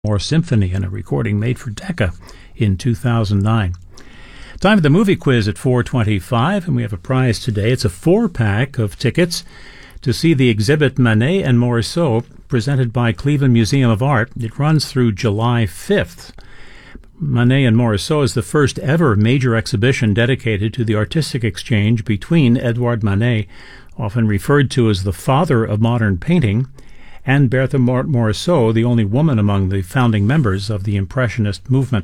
More Symphony in a recording made for Decca in 2009. Time for the movie quiz at 4:25, and we have a prize today. It's a 4-pack of tickets to see the exhibit Manet and Morisot, presented by Cleveland Museum of Art. It runs through July 5th. Manet and Morisot is the first ever major exhibition dedicated to the artistic exchange between Edouard Manet, often referred to as the father of modern painting, and Berthe Morisot, the only woman among the founding members of the Impressionist movement.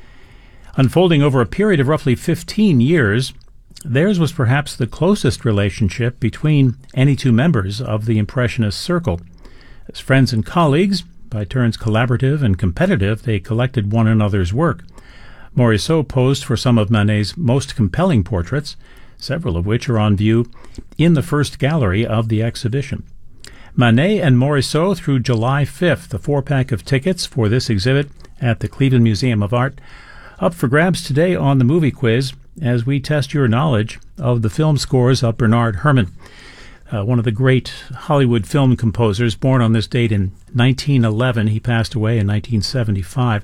Unfolding over a period of roughly 15 years, theirs was perhaps the closest relationship between any two members of the Impressionist circle. As friends and colleagues, by turns collaborative and competitive, they collected one another's work. Morisot posed for some of Manet's most compelling portraits, several of which are on view in the first gallery of the exhibition. Manet and Morisot through July 5th, a 4-pack of tickets for this exhibit at the Cleveland Museum of Art, up for grabs today on the movie quiz as we test your knowledge of the film scores of Bernard Herrmann, one of the great Hollywood film composers, born on this date in 1911. He passed away in 1975.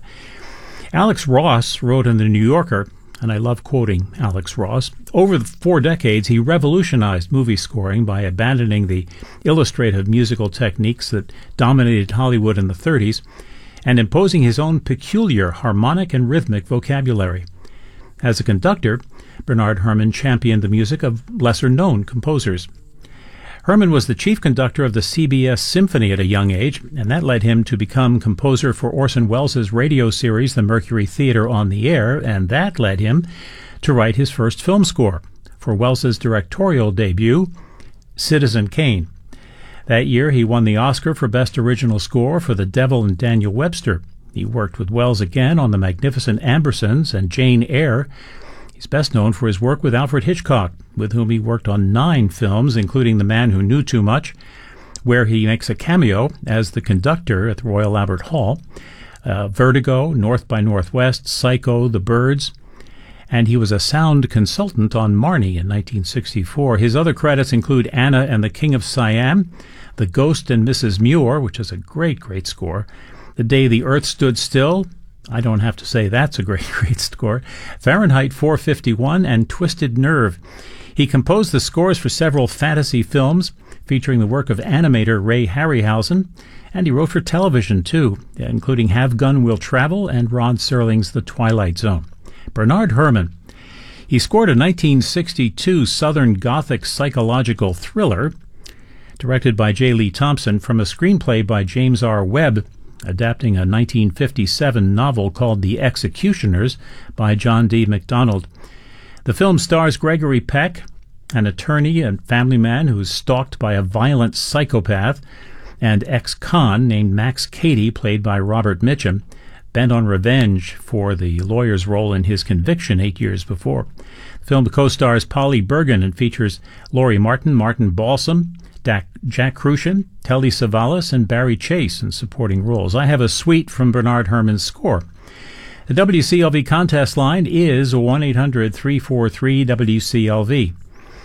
Alex Ross wrote in The New Yorker, and I love quoting Alex Ross, over the 4 decades he revolutionized movie scoring by abandoning the illustrative musical techniques that dominated Hollywood in the 30s and imposing his own peculiar harmonic and rhythmic vocabulary. As a conductor, Bernard Herrmann championed the music of lesser-known composers. Herrmann was the chief conductor of the CBS Symphony at a young age, and that led him to become composer for Orson Welles' radio series The Mercury Theatre on the Air, and that led him to write his first film score for Welles' directorial debut, Citizen Kane. That year he won the Oscar for Best Original Score for The Devil and Daniel Webster. He worked with Welles again on The Magnificent Ambersons and Jane Eyre. He's best known for his work with Alfred Hitchcock, with whom he worked on 9 films, including The Man Who Knew Too Much, where he makes a cameo as the conductor at the Royal Albert Hall, Vertigo, North by Northwest, Psycho, The Birds, and he was a sound consultant on Marnie in 1964. His other credits include Anna and the King of Siam, The Ghost and Mrs. Muir, which is a great, great score, The Day the Earth Stood Still, I don't have to say that's a great, great score, Fahrenheit 451, and Twisted Nerve. He composed the scores for several fantasy films featuring the work of animator Ray Harryhausen, and he wrote for television too, including Have Gun Will Travel and Rod Serling's The Twilight Zone. Bernard Herrmann. He scored a 1962 Southern Gothic psychological thriller directed by J. Lee Thompson from a screenplay by James R. Webb, adapting a 1957 novel called The Executioners by John D. MacDonald. The film stars Gregory Peck, an attorney and family man who is stalked by a violent psychopath, and ex-con named Max Cady, played by Robert Mitchum, bent on revenge for the lawyer's role in his conviction 8 years before. The film co-stars Polly Bergen and features Laurie Martin, Martin Balsam, Jack Crucian, Telly Savalas, and Barry Chase in supporting roles. I have a suite from Bernard Herrmann's score. The WCLV contest line is 1-800-343-WCLV.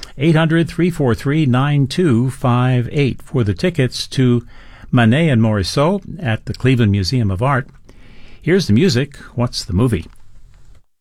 800-343-9258 for the tickets to Manet and Morisot at the Cleveland Museum of Art. Here's the music. What's the movie?